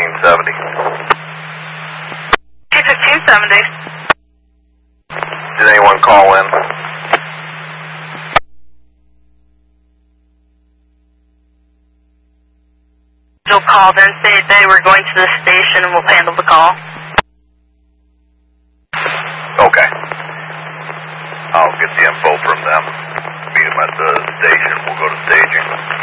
1570. 1570. Did anyone call in? They'll call in, say they were going to the station, and we'll handle the call. Okay. I'll get the info from them. Meet them at the station. We'll go to staging.